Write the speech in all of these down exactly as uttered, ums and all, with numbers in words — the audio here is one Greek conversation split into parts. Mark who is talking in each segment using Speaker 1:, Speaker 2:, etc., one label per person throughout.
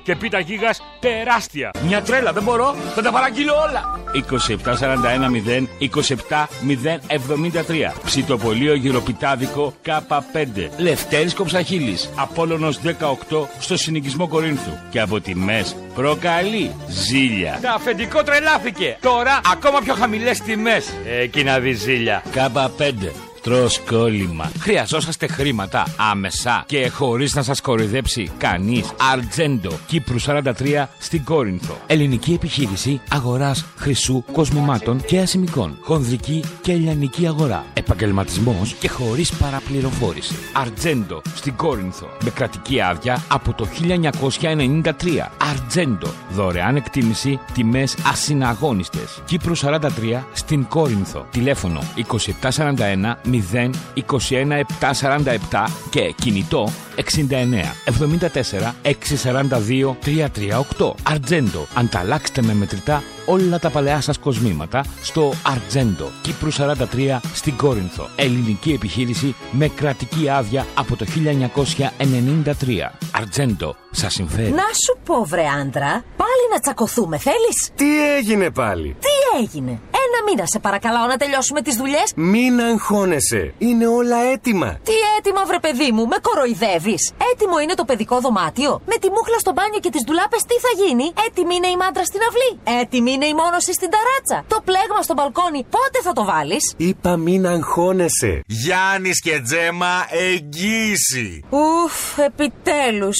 Speaker 1: και πίτα γίγας τεράστια. Μια τρέλα, δεν μπορώ, θα τα παραγγείλω όλα. είκοσι επτά σαράντα ένα μηδέν είκοσι επτά μηδέν εβδομήντα τρία. Ψητοπολείο γυροπιτάδικο Κάπα πέντε. Λευτέρης Κοψαχίλης. Απόλλωνος δεκαοκτώ στο συνοικισμό Κορίνθου. Και από τιμές προκαλεί ζήλια. Τα αφεντικό τρελάθηκε. Τώρα ακόμα πιο χαμηλές τιμές. Εκεί να δει ζήλια. Κάπα πέντε. Τρως κόλλημα. Χρειαζόσαστε χρήματα άμεσα και χωρίς να σας κοροϊδέψει κανείς. Αρτζέντο, Κύπρου σαράντα τρία στην Κόρινθο. Ελληνική επιχείρηση αγοράς χρυσού, κοσμημάτων και ασημικών. Χονδρική και ελληνική αγορά. Επαγγελματισμός και χωρίς παραπληροφόρηση. Αρτζέντο στην Κόρινθο. Με κρατική άδεια από το χίλια εννιακόσια ενενήντα τρία. Αρτζέντο. Δωρεάν εκτίμηση, τιμές ασυναγώνιστες. Κύπρου σαράντα τρία στην Κόρινθο. Τηλέφωνο είκοσι επτά σαράντα ένα μηδέν είκοσι ένα επτά σαράντα επτά και κινητό εξήντα εννέα εβδομήντα τέσσερα εξακόσια σαράντα δύο τριακόσια τριάντα οκτώ. Αρτζέντο. Ανταλλάξτε με μετρητά όλα τα παλαιά σας κοσμήματα στο Αρτζέντο. Κύπρου σαράντα τρία στην Κόρινθο. Ελληνική επιχείρηση με κρατική άδεια από το χίλια εννιακόσια ενενήντα τρία. Αρτζέντο. Σας συμφέρει?
Speaker 2: Να σου πω, βρε άντρα, πάλι να τσακωθούμε θέλεις?
Speaker 3: Τι έγινε πάλι?
Speaker 2: Τι έγινε? Ένα μήνα σε παρακαλάω να τελειώσουμε τις δουλειές.
Speaker 3: Μην αγχώνεσαι. Είναι όλα έτοιμα.
Speaker 2: Τι έτοιμα, βρε παιδί μου, με κοροϊδεύεις? Έτοιμο είναι το παιδικό δωμάτιο? Με τη μούχλα στο μπάνιο και τις ντουλάπες τι θα γίνει? Έτοιμη είναι η μάντρα στην αυλή? Έτοιμη είναι η μόνωση στην ταράτσα? Το πλέγμα στο μπαλκόνι πότε θα το βάλεις?
Speaker 3: Είπα μην αγχώνεσαι.
Speaker 4: Γιάννης και Τζέμα, εγγύηση.
Speaker 2: Ουφ, επιτέλους.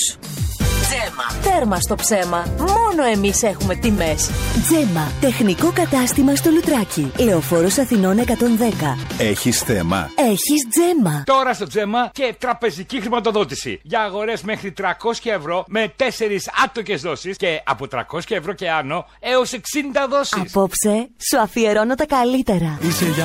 Speaker 2: Τζέμα. Τέρμα στο ψέμα. Μόνο εμείς έχουμε τιμές.
Speaker 5: Τζέμα. Τεχνικό κατάστημα στο Λουτράκι. Λεωφόρος Αθηνών εκατόν δέκα.
Speaker 4: Έχεις θέμα?
Speaker 5: Έχεις Τζέμα.
Speaker 1: Τώρα στο Τζέμα και τραπεζική χρηματοδότηση. Για αγορές μέχρι τριακόσια ευρώ με τέσσερις άτοκες δόσεις και από τριακόσια ευρώ και άνω έως εξήντα δόσεις.
Speaker 5: Απόψε σου αφιερώνω τα καλύτερα.
Speaker 4: Είσαι